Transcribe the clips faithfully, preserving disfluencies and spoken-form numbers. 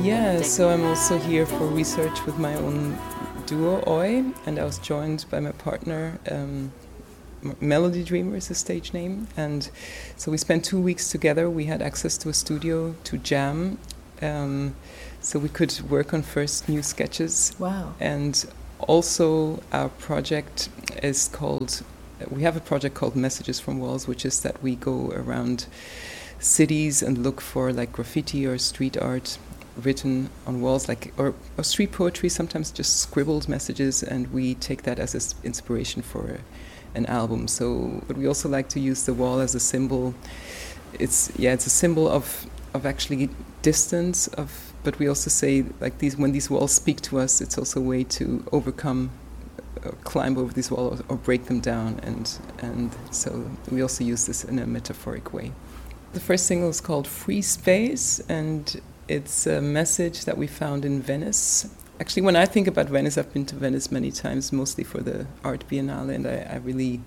Yeah, so I'm also here for research with my own duo, Oi, and I was joined by my partner, um, Melody Dreamer is the stage name, and so we spent two weeks together. We had access to a studio to jam, um, so we could work on first new sketches. Wow. And also our project is called, we have a project called Messages from Walls, which is that we go around cities and look for like graffiti or street art written on walls, like or, or street poetry, sometimes just scribbled messages, and we take that as an inspiration for an album. So, but we also like to use the wall as a symbol. It's yeah, it's a symbol of of actually distance. Of, but we also say like these when these walls speak to us, it's also a way to overcome, uh, climb over these walls or, or break them down. And and so we also use this in a metaphoric way. The first single is called Free Space, and it's a message that we found in Venice. Actually, when I think about Venice, I've been to Venice many times, mostly for the Art Biennale, and I, I really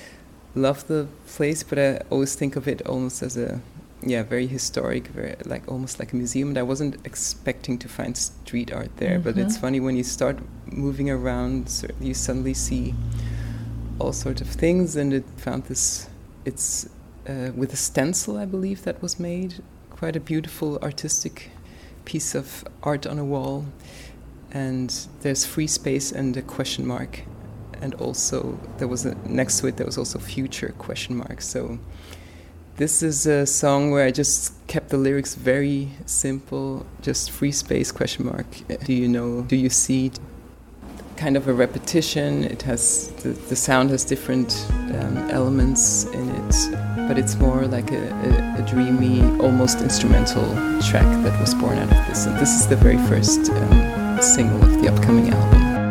love the place, but I always think of it almost as a, yeah, very historic, very like almost like a museum. And I wasn't expecting to find street art there, mm-hmm. but it's funny when you start moving around, you suddenly see all sorts of things, and it found this, it's uh, with a stencil, I believe, that was made, quite a beautiful artistic piece of art on a wall. And there's free space and a question mark, and also there was a, next to it there was also future question mark. So this is a song where I just kept the lyrics very simple, just free space question mark. Do you know? Do you see? Kind of a repetition. It has the, the sound has different um, elements in it, but it's more like a, a, a dreamy, almost instrumental track that was born out of this. And this is the very first Um, single of the upcoming album.